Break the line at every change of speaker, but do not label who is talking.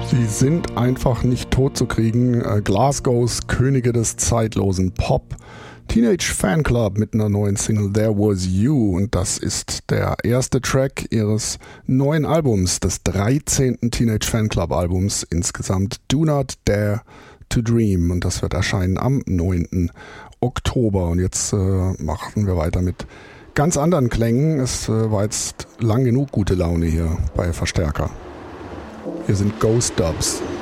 Sie sind einfach nicht tot zu kriegen. Glasgows Könige des zeitlosen Pop. Teenage Fanclub mit einer neuen Single There Was You. Und das ist der erste Track ihres neuen Albums, des 13. Teenage Fanclub Albums insgesamt. Do Not Dare to Dream. Und das wird erscheinen am 9. Oktober. Und jetzt machen wir weiter mit ganz anderen Klängen. Es war jetzt lang genug gute Laune hier bei Verstärker. Hier sind Ghost Dubs.